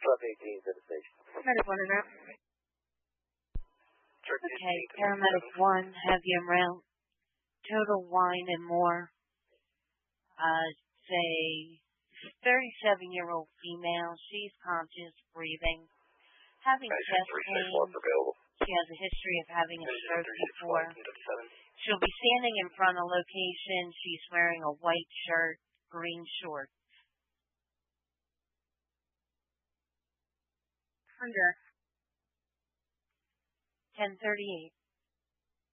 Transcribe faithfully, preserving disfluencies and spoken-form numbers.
Truck eighteen to the station. Paramedic one and out. Okay, Paramedic one, have you en route. Total Wine and More. Uh, say, thirty-seven-year-old female. She's conscious, breathing, having chest pain. She has a history of having a stroke before. She'll be standing in front of location. She's wearing a white shirt, green shorts. Under. ten thirty-eight.